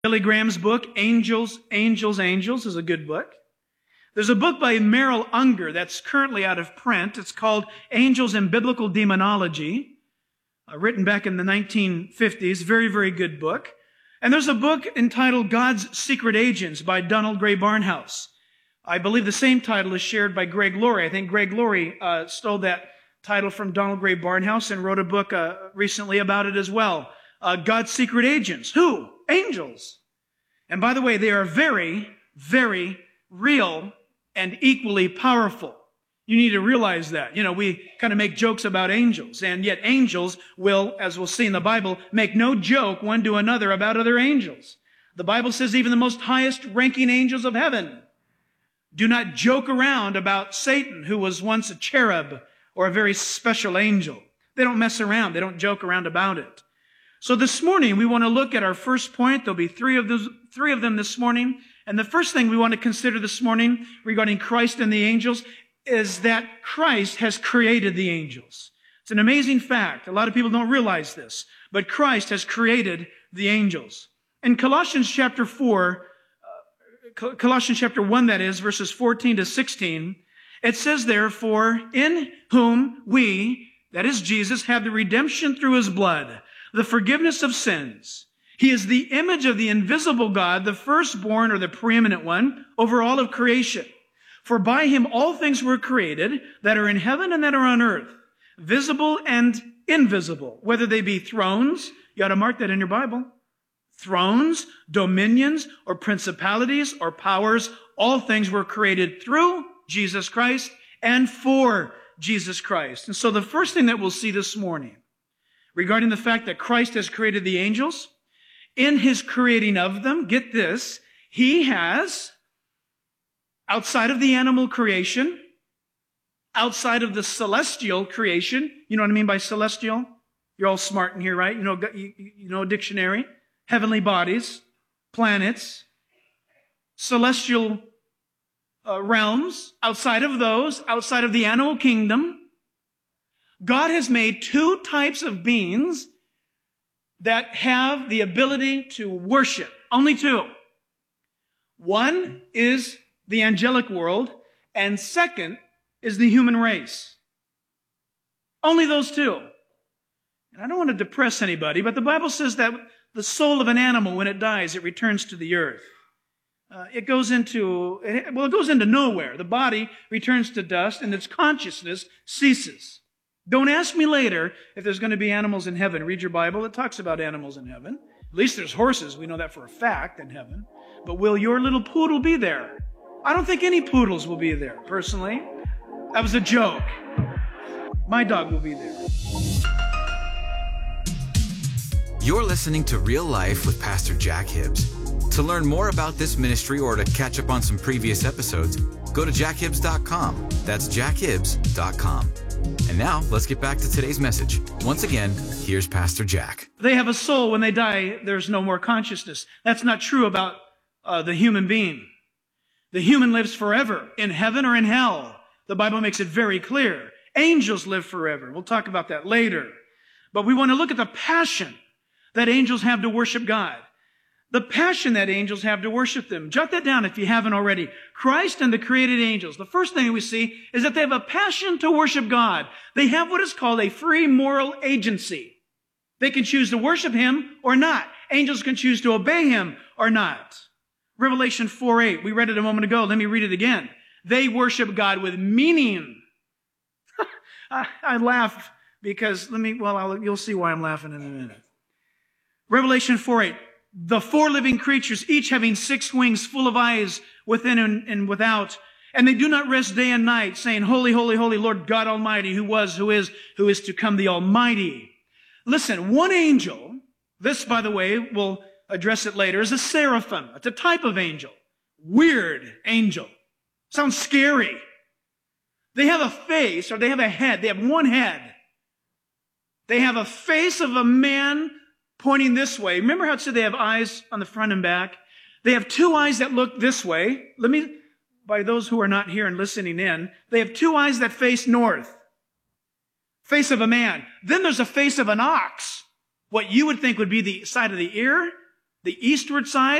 Billy Graham's book, Angels, Angels, Angels, is a good book. There's a book by Merrill Unger that's currently out of print. It's called Angels and Biblical Demonology, written back in the 1950s. Very, very good book. And there's a book entitled God's Secret Agents by Donald Gray Barnhouse. I believe the same title is shared by Greg Laurie. I think Greg Laurie stole that title from Donald Gray Barnhouse and wrote a book recently about it as well. God's Secret Agents. Who? Angels. And by the way, they are very, very real and equally powerful. You need to realize that. You know, we kind of make jokes about angels, and yet angels will, as we'll see in the Bible, make no joke one to another about other angels. The Bible says even the most highest ranking angels of heaven do not joke around about Satan, who was once a cherub or a very special angel. They don't mess around. They don't joke around about it. So this morning, we want to look at our first point. There'll be three of them this morning. And the first thing we want to consider this morning regarding Christ and the angels is that Christ has created the angels. It's an amazing fact. A lot of people don't realize this, but Christ has created the angels. In Colossians chapter 1, that is, verses 14 to 16, it says therefore, in whom we, that is Jesus, have the redemption through his blood, the forgiveness of sins. He is the image of the invisible God, the firstborn or the preeminent one over all of creation. For by him all things were created that are in heaven and that are on earth, visible and invisible, whether they be thrones, you ought to mark that in your Bible, thrones, dominions, or principalities, or powers, all things were created through Jesus Christ and for Jesus Christ. And so the first thing that we'll see this morning regarding the fact that Christ has created the angels, in his creating of them, get this, he has, outside of the animal creation, outside of the celestial creation, you know what I mean by celestial? You're all smart in here, right? You know a dictionary. Heavenly bodies, planets, celestial realms, outside of those, outside of the animal kingdom, God has made two types of beings that have the ability to worship. Only two. One is the angelic world, and second is the human race. Only those two. And I don't want to depress anybody, but the Bible says that the soul of an animal, when it dies, it returns to the earth. It goes into nowhere. The body returns to dust, and its consciousness ceases. Don't ask me later if there's going to be animals in heaven. Read your Bible. It talks about animals in heaven. At least there's horses. We know that for a fact in heaven. But will your little poodle be there? I don't think any poodles will be there, personally. That was a joke. My dog will be there. You're listening to Real Life with Pastor Jack Hibbs. To learn more about this ministry or to catch up on some previous episodes, go to jackhibbs.com. That's jackhibbs.com. And now, let's get back to today's message. Once again, here's Pastor Jack. They have a soul. When they die, there's no more consciousness. That's not true about the human being. The human lives forever, in heaven or in hell. The Bible makes it very clear. Angels live forever. We'll talk about that later. But we want to look at the passion that angels have to worship God. The passion that angels have to worship them. Jot that down if you haven't already. Christ and the created angels. The first thing we see is that they have a passion to worship God. They have what is called a free moral agency. They can choose to worship him or not. Angels can choose to obey him or not. Revelation 4:8. We read it a moment ago. Let me read it again. They worship God with meaning. I laugh because you'll see why I'm laughing in a minute. Revelation 4:8. The four living creatures, each having 6 wings full of eyes within and without, and they do not rest day and night, saying, Holy, holy, holy, Lord God Almighty, who was, who is to come, the Almighty. Listen, one angel, this, by the way, we'll address it later, is a seraphim. It's a type of angel. Weird angel. Sounds scary. They have a face, or they have a head. They have one head. They have a face of a man pointing this way. Remember how it said they have eyes on the front and back? They have 2 eyes that look this way. By those who are not here and listening in, they have 2 eyes that face north. Face of a man. Then there's a face of an ox. What you would think would be the side of the ear the eastward side